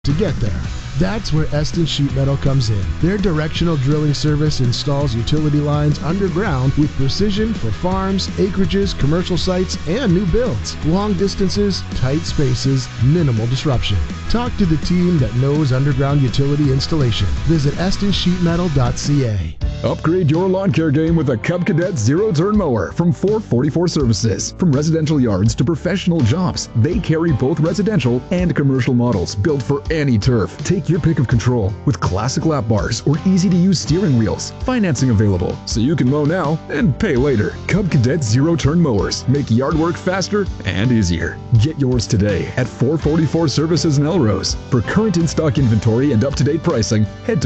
to get there. That's where Eston Sheet Metal comes in. Their directional drilling service installs utility lines underground with precision for farms, acreages, commercial sites, and new builds. Long distances, tight spaces, minimal disruption. Talk to the team that knows underground utility installation. Visit estonsheetmetal.ca. Upgrade your lawn care game with a Cub Cadet zero-turn mower from 444 Services. From residential yards to professional jobs, they carry both residential and commercial models built for any turf. Take your pick of control with classic lap bars or easy-to-use steering wheels. Financing available, so you can mow now and pay later. Cub Cadet zero-turn mowers make yard work faster and easier. Get yours today at 444 Services in Elrose. For current in-stock inventory and up-to-date pricing, head to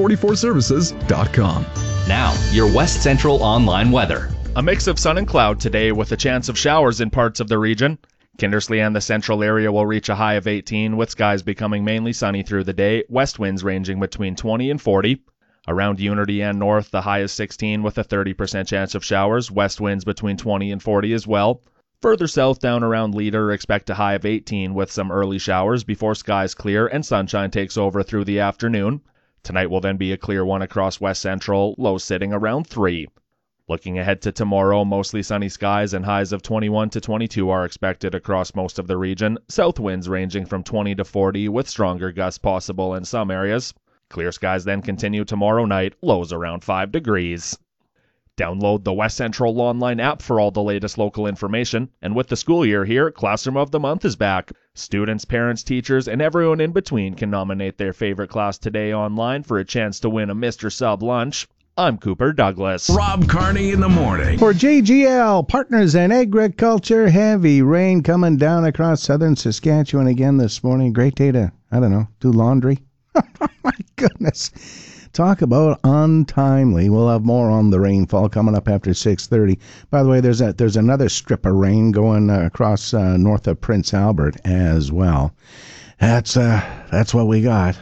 444services.com. Now, your West Central online weather. A mix of sun and cloud today with a chance of showers in parts of the region. Kindersley and the central area will reach a high of 18, with skies becoming mainly sunny through the day, west winds ranging between 20 and 40. Around Unity and north, the high is 16 with a 30% chance of showers, west winds between 20 and 40 as well. Further south down around Leader, expect a high of 18 with some early showers before skies clear and sunshine takes over through the afternoon. Tonight will then be a clear one across West Central, lows sitting around 3. Looking ahead to tomorrow, mostly sunny skies and highs of 21 to 22 are expected across most of the region. South winds ranging from 20 to 40 with stronger gusts possible in some areas. Clear skies then continue tomorrow night, lows around 5 degrees. Download the West Central Online app for all the latest local information. And with the school year here, Classroom of the Month is back. Students, parents, teachers, and everyone in between can nominate their favorite class today online for a chance to win a Mr. Sub lunch. I'm Cooper Douglas. Rob Carney in the morning. For JGL, Partners in Agriculture, heavy rain coming down across southern Saskatchewan again this morning. Great day to, do laundry. Oh, my goodness. Talk about untimely. We'll have more on the rainfall coming up after 6:30. By the way, there's another strip of rain going across north of Prince Albert as well. That's what we got.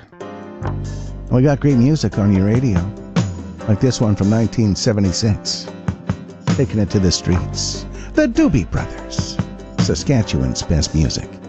We got great music on your radio, like this one from 1976. Taking it to the streets. The Doobie Brothers, Saskatchewan's best music.